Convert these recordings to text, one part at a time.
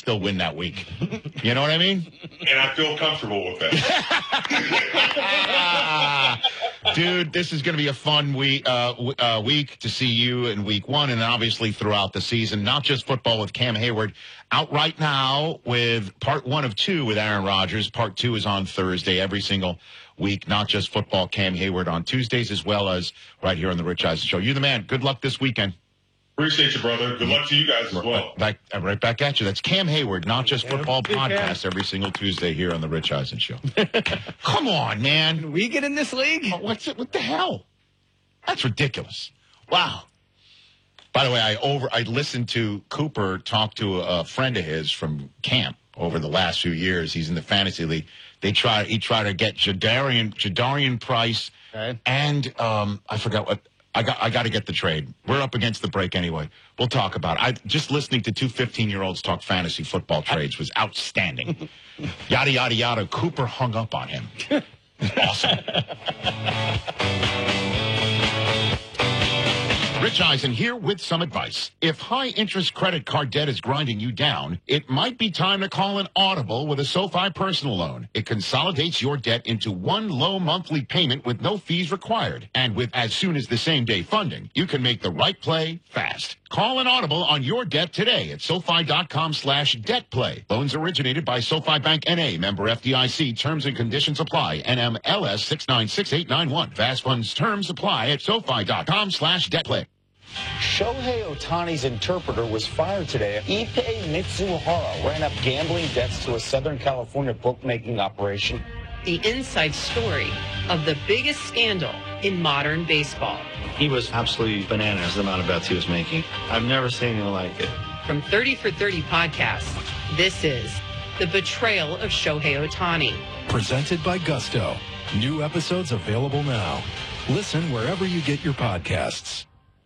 still win that week. You know what I mean? And I feel comfortable with that. Dude, this is going to be a fun week to see you in week one and obviously throughout the season. Not just football with Cam Hayward out right now with part 1 of 2 with Aaron Rodgers. Part 2 is on Thursday every single week. Not just football, Cam Hayward on Tuesdays as well as right here on the Rich Eisen Show. You the man. Good luck this weekend. Appreciate you, brother. Good luck to you guys as well. Right back at you. That's Cam Hayward, Not Just Football podcast every single Tuesday here on the Rich Eisen Show. Come on, man. Can we get in this league? What the hell? That's ridiculous. Wow. By the way, I listened to Cooper talk to a friend of his from camp over the last few years. He's in the fantasy league. He tried to get Jadarian Price, and I forgot what. I got to get the trade. We're up against the break anyway. We'll talk about it. Just listening to two 15-year-olds talk fantasy football trades was outstanding. Yada, yada, yada. Cooper hung up on him. Awesome. Rich Eisen here with some advice. If high-interest credit card debt is grinding you down, it might be time to call an Audible with a SoFi personal loan. It consolidates your debt into one low monthly payment with no fees required. And with as soon as the same-day funding, you can make the right play fast. Call an Audible on your debt today at SoFi.com/debtplay. Loans originated by SoFi Bank N.A. Member FDIC. Terms and conditions apply. NMLS 696891. Fast funds terms apply at SoFi.com/debtplay. Shohei Ohtani's interpreter was fired today. Ippei Mitsuhara ran up gambling debts to a Southern California bookmaking operation. The inside story of the biggest scandal in modern baseball. He was absolutely bananas, the amount of bets he was making. I've never seen anything like it. From 30 for 30 podcasts, this is The Betrayal of Shohei Ohtani. Presented by Gusto. New episodes available now. Listen wherever you get your podcasts.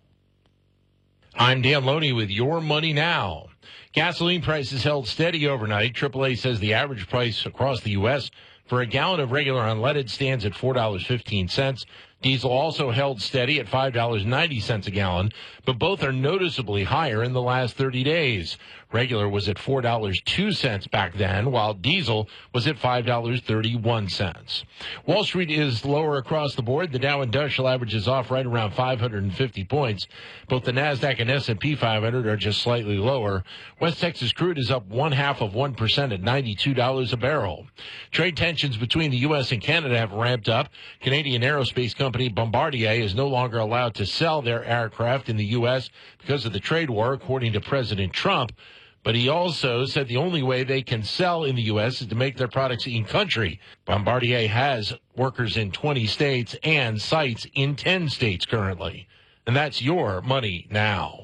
I'm Dan Loney with Your Money Now. Gasoline prices held steady overnight. AAA says the average price across the U.S. for a gallon of regular unleaded stands at $4.15. Diesel also held steady at $5.90 a gallon, but both are noticeably higher in the last 30 days. Regular was at $4.02 back then, while diesel was at $5.31. Wall Street is lower across the board. The Dow Industrial average is off right around 550 points. Both the NASDAQ and S&P 500 are just slightly lower. West Texas crude is up 0.5% at $92 a barrel. Trade tensions between the U.S. and Canada have ramped up. Canadian aerospace company Bombardier is no longer allowed to sell their aircraft in the U.S. because of the trade war, according to President Trump. But he also said the only way they can sell in the U.S. is to make their products in-country. Bombardier has workers in 20 states and sites in 10 states currently. And that's Your Money Now.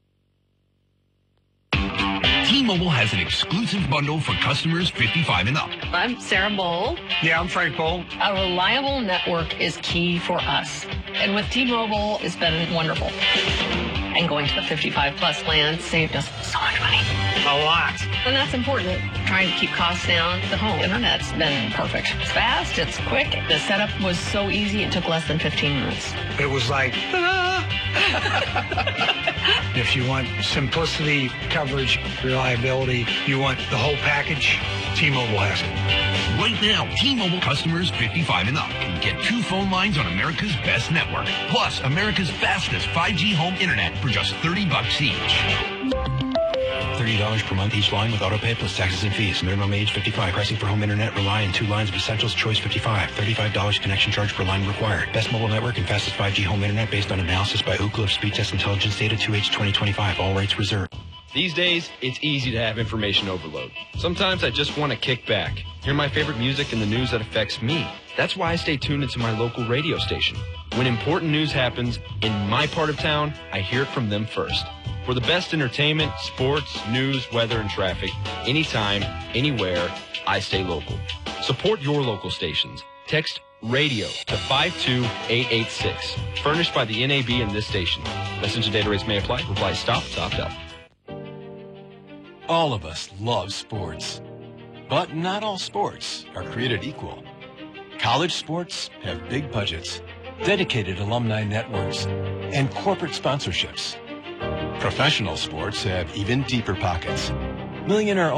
T-Mobile has an exclusive bundle for customers 55 and up. I'm Sarah Bowl. Yeah, I'm Frank Bowl. A reliable network is key for us. And with T-Mobile, it's been wonderful. And going to the 55-plus plan saved us so much money. A lot. And that's important. Trying to keep costs down. The home internet's been perfect. It's fast. It's quick. The setup was so easy. It took less than 15 minutes. It was like, if you want simplicity, coverage, reliability, you want the whole package, T-Mobile has it. Right now, T-Mobile customers 55 and up can get 2 phone lines on America's best network, plus America's fastest 5G home internet for just $30 each. $30 per month each line with autopay plus taxes and fees. Minimum age 55. Pricing for home internet. Rely on 2 lines of Essentials. Choice 55. $35 connection charge per line required. Best mobile network and fastest 5G home internet based on analysis by Ookla of Speed Test Intelligence data 2H 2025. All rates reserved. These days, it's easy to have information overload. Sometimes I just want to kick back, hear my favorite music and the news that affects me. That's why I stay tuned into my local radio station. When important news happens in my part of town, I hear it from them first. For the best entertainment, sports, news, weather, and traffic, anytime, anywhere, I stay local. Support your local stations. Text RADIO to 52886. Furnished by the NAB and this station. Message and data rates may apply. Reply STOP to opt out. All of us love sports, but not all sports are created equal. College sports have big budgets, dedicated alumni networks, and corporate sponsorships. Professional sports have even deeper pockets. Millionaire